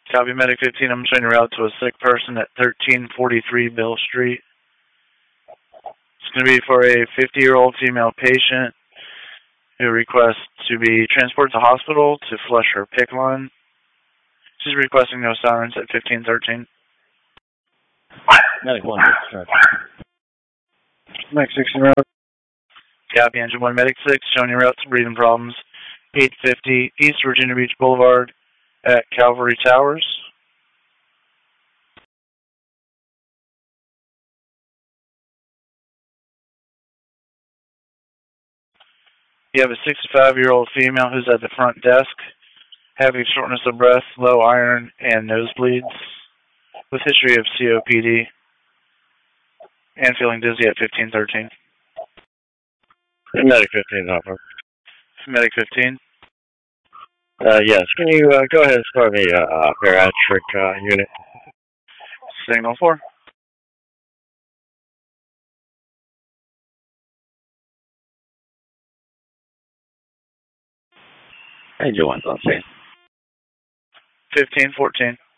Copy Medic 15, I'm showing you route to a sick person at 1343 Bill Street. It's going to be for a 50-year-old female patient who requests to be transported to hospital to flush her PICC line. She's requesting no sirens at 1513. Medic 1, discharge. Medic 16 route. Copy Engine 1, Medic 6, showing you route to breathing problems. 850 East Virginia Beach Boulevard at Calvary Towers. You have a 65-year-old female who's at the front desk, having shortness of breath, low iron, and nosebleeds, with history of COPD, and feeling dizzy at 1513. Medic 15, Hopper. Medic 15. Yes, can you go ahead and start me a bariatric unit? Signal 4. How you doing, Dante? 1514.